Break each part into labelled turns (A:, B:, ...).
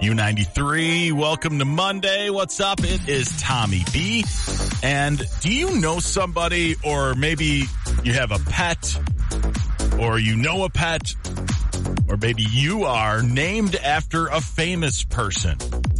A: U93, welcome to Monday. What's up? It is Tommy B. And do you know somebody, or maybe you have a pet, or you know a pet, or maybe you are named after a famous person?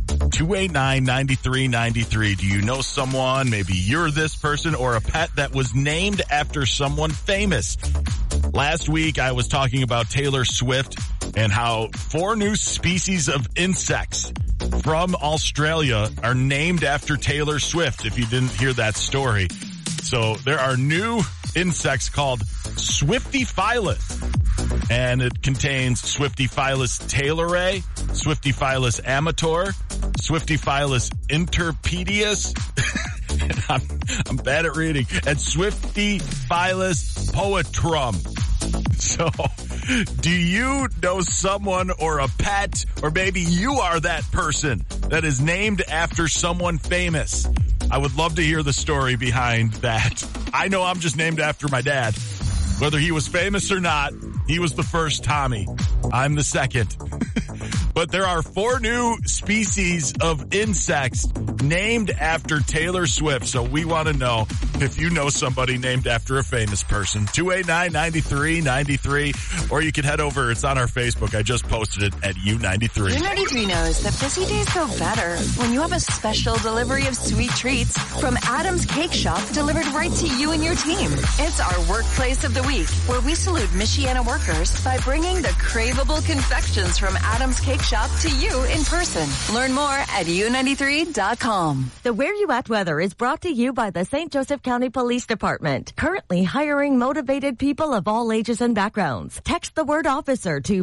A: 289-9393. Do you know someone, maybe you're this person, or a pet that was named after someone famous? Last week, I was talking about Taylor Swift and how 4 new species of insects from Australia are named after Taylor Swift, if you didn't hear that story. So there are new insects called Swiftyphilus, and it contains Swiftyphilus taylori, Swiftyphilus amator, Swiftyphilus interpedius, I'm bad at reading, and Swiftyphilus poetrum. So, do you know someone or a pet, or maybe you are that person that is named after someone famous? I would love to hear the story behind that. I know I'm just named after my dad. Whether he was famous or not, he was the first Tommy. I'm the second. But there are 4 new species of insects named after Taylor Swift. So we want to know if you know somebody named after a famous person. 289-9393. Or you can head over. It's on our Facebook. I just posted it at U93.
B: U93 knows that busy days go better when you have a special delivery of sweet treats from Adam's Cake Shop delivered right to you and your team. It's our workplace of the week, where we salute Michiana workers by bringing the craveable confections from Adam's Cake Shop to you in person. Learn more at U93.com.
C: The Where You At weather is brought to you by the St. Joseph County Police Department. Currently hiring motivated people of all ages and backgrounds. Text the word officer to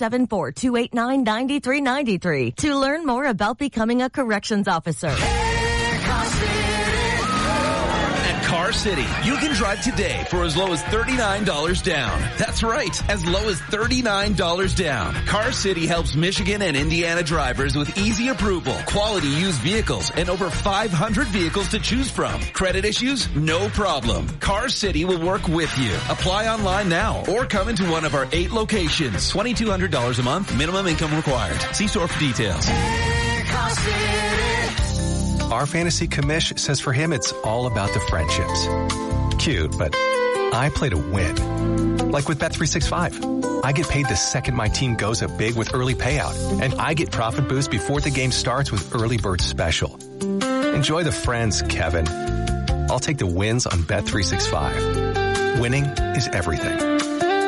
C: 574-289-9393 to learn more about becoming a corrections officer.
D: Car City, you can drive today for as low as $39 down. That's right, as low as $39 down. Car City helps Michigan and Indiana drivers with easy approval, quality used vehicles, and over 500 vehicles to choose from. Credit issues? No problem. Car City will work with you. Apply online now or come into one of our 8 locations. $2,200 a month, minimum income required. See store for details.
E: Car City. Our fantasy commish says for him it's all about the friendships. Cute, but I play to win. Like with Bet365. I get paid the second my team goes up big with early payout. And I get profit boost before the game starts with early bird special. Enjoy the friends, Kevin. I'll take the wins on Bet365. Winning is everything.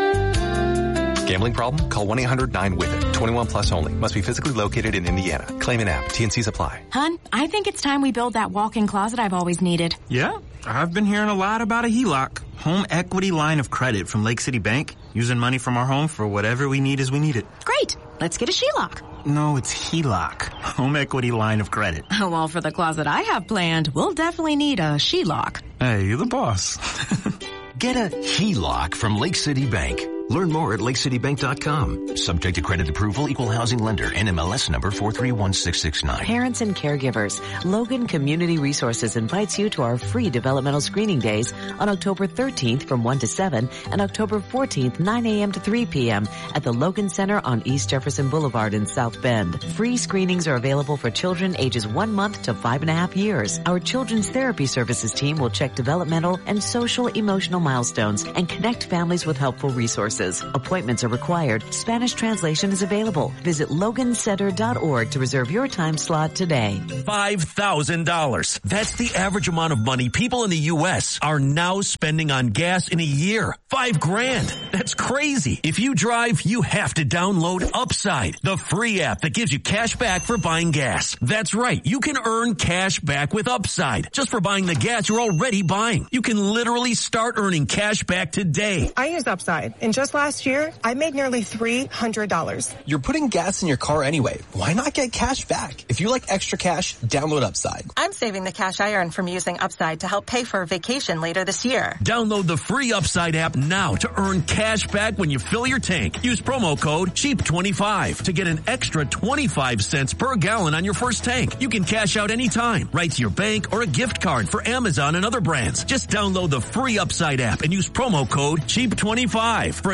E: Gambling problem? Call 1-800-9-WITH-IT. 21 plus only. Must be physically located in Indiana. Claim an app. T&Cs apply.
F: Hun, I think it's time we build that walk-in closet I've always needed.
G: Yeah, I've been hearing a lot about a HELOC. Home equity line of credit from Lake City Bank. Using money from our home for whatever we need as we need it.
F: Great. Let's get a HELOC.
G: No, it's HELOC. Home equity line of credit.
F: Oh, well, for the closet I have planned, we'll definitely need a HELOC.
G: Hey, you're the boss.
H: Get a HELOC from Lake City Bank. Learn more at lakecitybank.com. Subject to credit approval, equal housing lender, NMLS number 431669.
I: Parents and caregivers, Logan Community Resources invites you to our free developmental screening days on October 13th from 1 to 7 and October 14th, 9 a.m. to 3 p.m. at the Logan Center on East Jefferson Boulevard in South Bend. Free screenings are available for children ages 1 month to 5.5 years. Our Children's Therapy Services team will check developmental and social emotional milestones and connect families with helpful resources. Appointments are required. Spanish translation is available. Visit logancenter.org to reserve your time slot today.
J: $5,000. That's the average amount of money people in the U.S. are now spending on gas in a year. $5,000. That's crazy. If you drive, you have to download Upside, the free app that gives you cash back for buying gas. That's right. You can earn cash back with Upside just for buying the gas you're already buying. You can literally start earning cash back today.
K: I use Upside, and just last year, I made nearly $300.
L: You're putting gas in your car anyway. Why not get cash back? If you like extra cash, download Upside.
M: I'm saving the cash I earn from using Upside to help pay for a vacation later this year.
J: Download the free Upside app now to earn cash back when you fill your tank. Use promo code CHEAP25 to get an extra 25 cents per gallon on your first tank. You can cash out anytime, right to your bank or a gift card for Amazon and other brands. Just download the free Upside app and use promo code CHEAP25 for a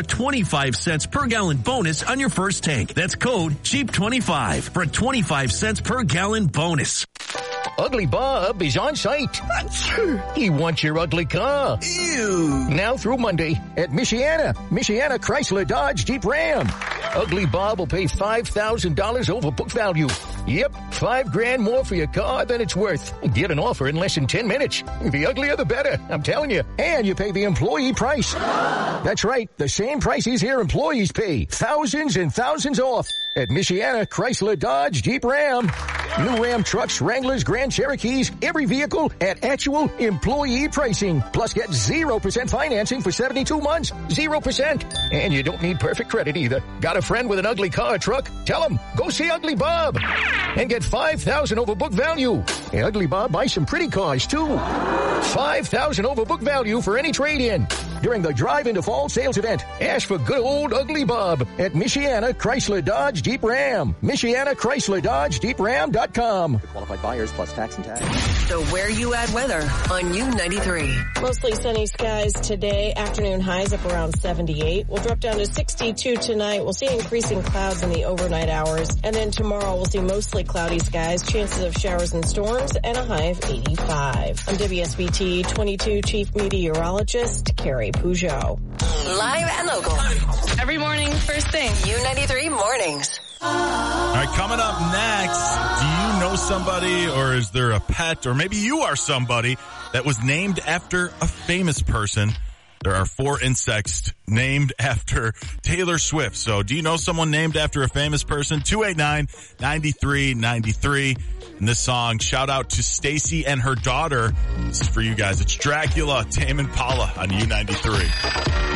J: a 25 cents per gallon bonus on your first tank. That's code CHEAP25 for a 25 cents per gallon bonus.
N: Ugly Bob is on site. He wants your ugly car. Ew. Now through Monday at Michiana Chrysler Dodge Jeep Ram. Ugly Bob will pay $5,000 over book value. Yep, $5,000 more for your car than it's worth. Get an offer in less than 10 minutes. The uglier the better, I'm telling you. And you pay the employee price. That's right, the same prices here employees pay. Thousands and thousands off at Michiana Chrysler Dodge Jeep Ram. New Ram trucks, Wranglers, Grand Cherokees, every vehicle at actual employee pricing. Plus get 0% financing for 72 months. 0%. And you don't need perfect credit either. Got a friend with an ugly car or truck? Tell him, go see Ugly Bob. And get $5,000 over book value. And Ugly Bob buys some pretty cars too. $5,000 over book value for any trade-in. During the Drive into Fall sales event, ask for good old Ugly Bob at Michiana Chrysler Dodge Jeep Ram. Michiana Chrysler Dodge Jeep Ram.com.
O: For qualified buyers plus tax and tax.
B: The Where You At weather on U93.
P: Mostly sunny skies today. Afternoon highs up around 78. We'll drop down to 62 tonight. We'll see increasing clouds in the overnight hours. And then tomorrow we'll see mostly cloudy skies, chances of showers and storms, and a high of 85. I'm WSBT 22 Chief Meteorologist Carrie Peugeot.
B: Live and local.
Q: Every morning, first thing.
B: U93 mornings.
A: All right, coming up next, do you know somebody, or is there a pet, or maybe you are somebody that was named after a famous person? There are 4 insects named after Taylor Swift. So do you know someone named after a famous person? 289-9393. And this song, shout out to Stacy and her daughter. This is for you guys. It's Dracula, Tame Impala on U93.